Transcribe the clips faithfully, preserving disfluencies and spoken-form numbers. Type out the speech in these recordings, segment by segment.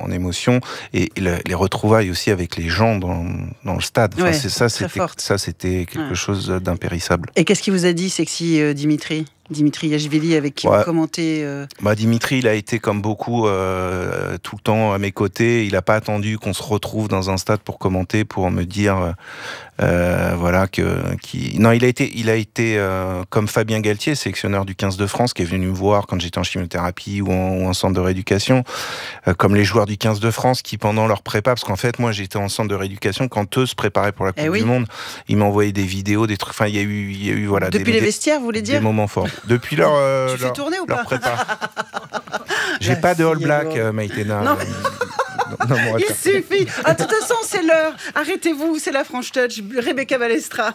en émotion, et, et le, les retrouvailles aussi avec les gens dans, dans le stade. Enfin, ouais, c'est ça, c'était, ça, c'était quelque ouais. chose d'impérissable. Et qu'est-ce qu'il vous a dit, Sexy euh, Dimitri Dimitri Yachvili, avec qui ouais. vous commentez euh... bah, Dimitri, il a été comme beaucoup euh, tout le temps à mes côtés. Il n'a pas attendu qu'on se retrouve dans un stade pour commenter, pour me dire euh, voilà que qui non il a été il a été euh, comme Fabien Galtier, sélectionneur du quinze de France, qui est venu me voir quand j'étais en chimiothérapie ou en, ou en centre de rééducation, euh, comme les joueurs du quinze de France qui pendant leur prépa, parce qu'en fait moi j'étais en centre de rééducation quand eux se préparaient pour la Coupe eh oui. du Monde, ils m'envoyaient des vidéos, des trucs. Enfin il y a eu il y a eu voilà depuis des, les vestiaires, vous voulez dire des moments forts. Depuis leur euh, tu leur, fais tourner ou leur pas prépa. J'ai pas de All Black, euh, Maïtena. Non, mais... non, non, il suffit. Ah, de toute façon, c'est l'heure. Arrêtez-vous, c'est la French Touch. Rebecca Balestra.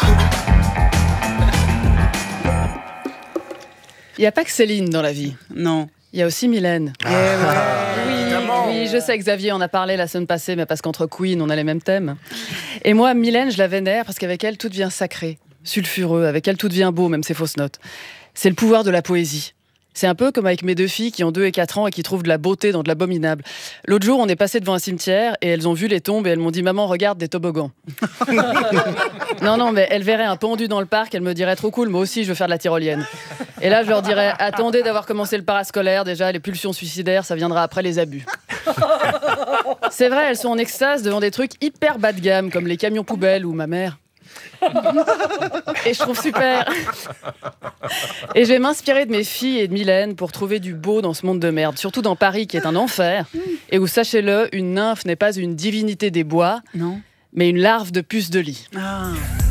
Il n'y a pas que Céline dans la vie. Non. Il y a aussi Mylène. Ah, ouais. Oui, oui, je sais, Xavier en a parlé la semaine passée, mais parce qu'entre Queen, on a les mêmes thèmes. Et moi, Mylène, je la vénère parce qu'avec elle, tout devient sacré, sulfureux. Avec elle, tout devient beau, même ses fausses notes. C'est le pouvoir de la poésie. C'est un peu comme avec mes deux filles qui ont deux et quatre ans et qui trouvent de la beauté dans de l'abominable. L'autre jour, on est passé devant un cimetière et elles ont vu les tombes et elles m'ont dit « Maman, regarde, des toboggans ». Non, non, mais elles verraient un pendu dans le parc, elles me diraient « Trop cool, moi aussi, je veux faire de la tyrolienne ». Et là, je leur dirais « Attendez d'avoir commencé le parascolaire, déjà, les pulsions suicidaires, ça viendra après les abus ». C'est vrai, elles sont en extase devant des trucs hyper bas de gamme, comme les camions poubelles ou ma mère. Et je trouve super. Et je vais m'inspirer de mes filles et de Mylène pour trouver du beau dans ce monde de merde, surtout dans Paris qui est un enfer et où, sachez-le, une nymphe n'est pas une divinité des bois, non. mais une larve de puce de lit. Ah.